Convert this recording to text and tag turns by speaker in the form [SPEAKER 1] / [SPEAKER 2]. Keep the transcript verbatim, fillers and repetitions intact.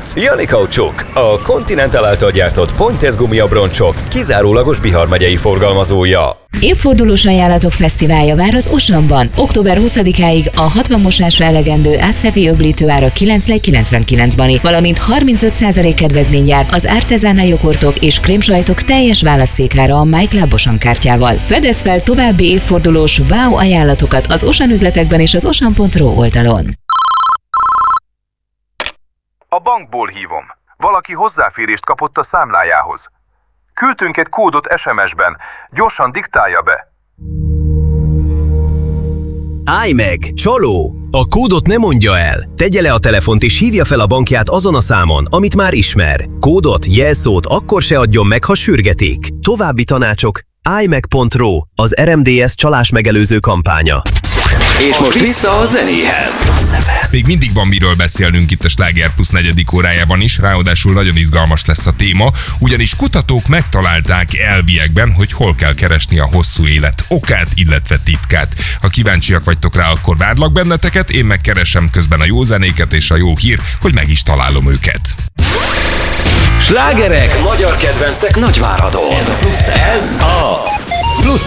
[SPEAKER 1] Jani Kaucsuk, a Continental által gyártott Pointez gumiabroncsok kizárólagos Bihar megyei forgalmazója.
[SPEAKER 2] Évfordulós ajánlatok fesztiválja vár az Osanban. október huszadikáig a hatvan mosásra elegendő Asahi öblítő ára kilenc kilencvenkilenc bani, valamint harmincöt százalék kedvezmény jár az artezánál jogurtok és krémsajtok teljes választékára a MyClub Osan kártyával. Fedezz fel további évfordulós wow ajánlatokat az Osan üzletekben és az osan pont ru oldalon.
[SPEAKER 3] A bankból hívom. Valaki hozzáférést kapott a számlájához. Küldtünk egy kódot es em es-ben. Gyorsan diktálja be.
[SPEAKER 4] Állj meg! Csaló! A kódot ne mondja el. Tegye le a telefont és hívja fel a bankját azon a számon, amit már ismer. Kódot, jelszót akkor se adjon meg, ha sürgetik. További tanácsok állj meg pont ru, az er em dé es csalás megelőző kampánya.
[SPEAKER 5] És most vissza a zenéhez.
[SPEAKER 6] Még mindig van miről beszélnünk itt a Sláger Plusz negyedik órájában is, ráadásul nagyon izgalmas lesz a téma, ugyanis kutatók megtalálták elviekben, hogy hol kell keresni a hosszú élet okát, illetve titkát. Ha kíváncsiak vagytok rá, akkor várlak benneteket, én megkeresem közben a jó zenéket, és a jó hír, hogy meg is találom őket.
[SPEAKER 5] Slágerek, magyar kedvencek Nagyváradon. Ez a Plusz